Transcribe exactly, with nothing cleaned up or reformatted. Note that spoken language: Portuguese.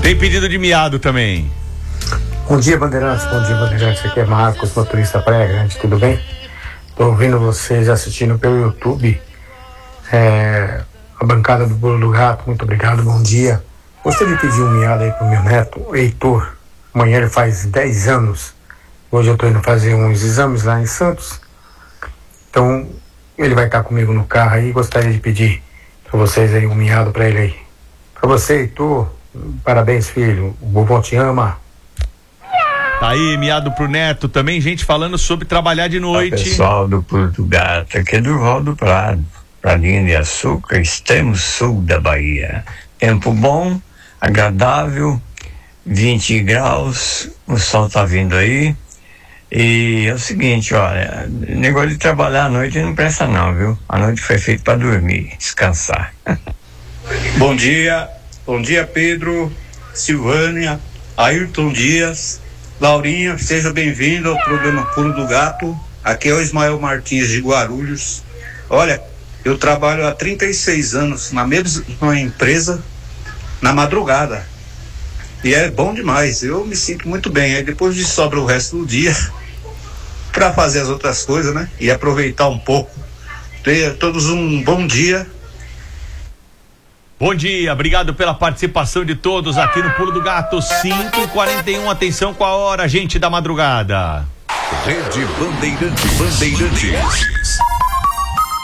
Tem pedido de miado também. Bom dia, Bandeirantes. Bom dia, Bandeirantes. Aqui é Marcos, motorista Praia Grande. Tudo bem? Tô ouvindo vocês assistindo pelo YouTube. É, a bancada do Bolo do Gato. Muito obrigado, bom dia. Gostaria de pedir um miado aí pro meu neto, o Heitor. Amanhã ele faz dez anos. Hoje eu tô indo fazer uns exames lá em Santos. Então, ele vai estar comigo no carro aí. Gostaria de pedir pra vocês aí um miado pra ele aí. Pra você, Heitor, parabéns, filho. O vovô te ama. Tá aí, miado pro neto também, gente falando sobre trabalhar de noite. O pessoal do Pulo do Gato, aqui é Durval do Prado, Pradinho de Açúcar, extremo sul da Bahia. Tempo bom, agradável, vinte graus, o sol tá vindo aí. E é o seguinte, olha, negócio de trabalhar à noite não presta não, viu? A noite foi feita para dormir, descansar. Bom dia, bom dia Pedro, Silvânia, Ayrton Dias, Laurinha, seja bem-vindo ao programa Pulo do Gato. Aqui é o Ismael Martins de Guarulhos. Olha, eu trabalho há trinta e seis anos na mesma empresa, na madrugada. E é bom demais, eu me sinto muito bem. Aí depois de sobra o resto do dia para fazer as outras coisas, né? E aproveitar um pouco. Tenha todos um bom dia. Bom dia, obrigado pela participação de todos aqui no Pulo do Gato. Cinco e quarenta e um, atenção com a hora, gente da madrugada. Rede Bandeirantes. Bandeirantes.